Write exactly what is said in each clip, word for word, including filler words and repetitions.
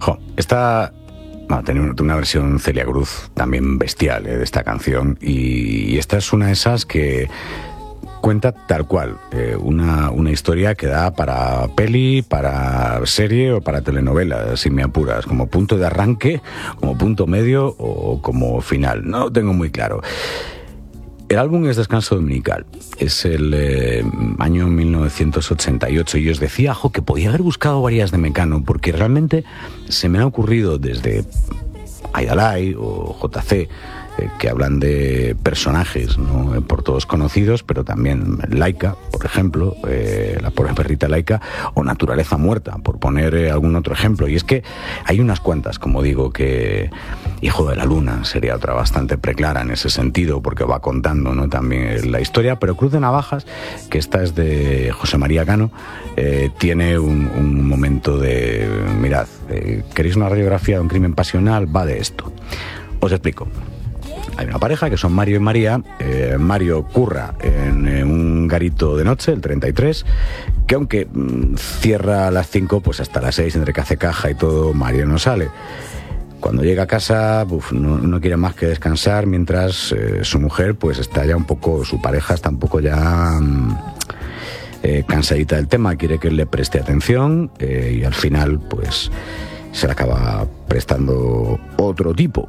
Jo, esta... Bueno, tiene una versión Celia Cruz también bestial, eh, de esta canción, y, y esta es una de esas que cuenta tal cual, eh, una, una historia que da para peli, para serie o para telenovela, si me apuras, como punto de arranque, como punto medio o como final. No lo tengo muy claro. El álbum es Descanso Dominical, es el eh, año mil novecientos ochenta y ocho, y os decía, jo, que podía haber buscado varias de Mecano, porque realmente se me ha ocurrido desde Aidalay o J C, eh, que hablan de personajes, ¿no?, por todos conocidos, pero también Laika, por ejemplo, eh, la pobre perrita Laika, o Naturaleza Muerta, por poner eh, algún otro ejemplo. Y es que hay unas cuantas, como digo, que Hijo de la Luna sería otra bastante preclara en ese sentido, porque va contando, ¿no?, también la historia, pero Cruz de Navajas, que esta es de José María Cano, eh, tiene un, un momento de, mirad, eh, ¿queréis una radiografía de un crimen pasional? Va de esto. Os explico. Hay una pareja que son Mario y María. eh, Mario curra en eh, un garito de noche, el treinta y tres, que aunque mmm, cierra a las cinco, pues hasta las seis, entre que hace caja y todo, Mario no sale. Cuando llega a casa, uf, no, no quiere más que descansar, mientras eh, su mujer pues está ya un poco, su pareja está un poco ya mmm, eh, cansadita del tema, quiere que él le preste atención, eh, y al final pues se le acaba prestando otro tipo.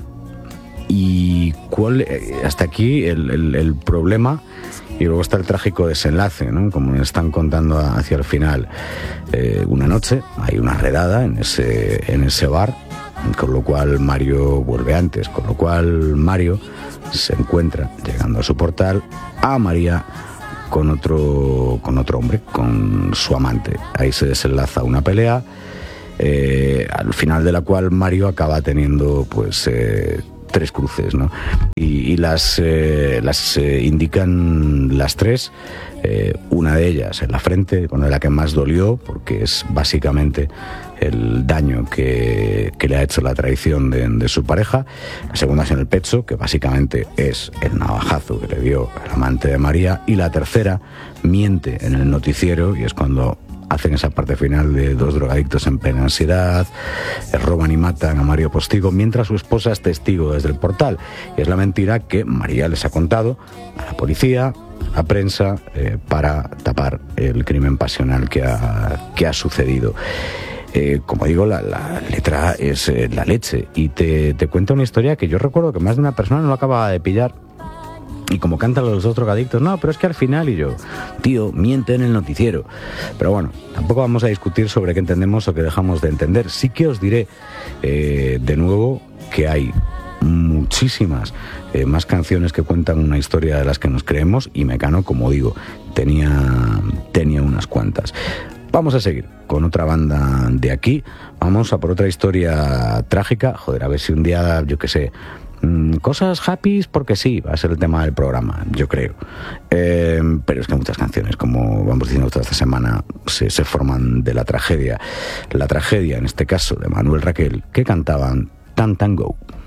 Y cuál, hasta aquí el, el, el problema, y luego está el trágico desenlace, ¿no?, como me están contando hacia el final. Eh, una noche hay una redada en ese, en ese bar, con lo cual Mario vuelve antes, con lo cual Mario se encuentra, llegando a su portal, a María con otro, con otro hombre, con su amante. Ahí se desenlaza una pelea, eh, al final de la cual Mario acaba teniendo pues eh, tres cruces, ¿no? Y, y las, eh, las eh, indican las tres, eh, una de ellas en la frente, bueno, la que más dolió, porque es básicamente el daño que, que le ha hecho la traición de, de su pareja. La segunda es en el pecho, que básicamente es el navajazo que le dio el amante de María. Y la tercera miente en el noticiero, y es cuando hacen esa parte final de dos drogadictos en plena ansiedad, roban y matan a Mario Postigo, mientras su esposa es testigo desde el portal. Y es la mentira que María les ha contado a la policía, a la prensa, eh, para tapar el crimen pasional que ha, que ha sucedido. Eh, como digo, la, la letra es eh, la leche, y te, te cuenta una historia que yo recuerdo que más de una persona no lo acababa de pillar. Y como cantan los dos drogadictos, no, pero es que al final, y yo, tío, miente en el noticiero. Pero bueno, tampoco vamos a discutir sobre qué entendemos o qué dejamos de entender. Sí que os diré, eh, de nuevo, que hay muchísimas eh, más canciones que cuentan una historia de las que nos creemos, y Mecano, como digo, tenía, tenía unas cuantas. Vamos a seguir con otra banda de aquí. Vamos a por otra historia trágica. Joder, a ver si un día, yo qué sé, cosas happy, porque sí, va a ser el tema del programa, yo creo. Eh, pero es que muchas canciones, como vamos diciendo toda esta semana, se, se forman de la tragedia. La tragedia, en este caso, de Manuel Raquel, que cantaban Tan Tan Go.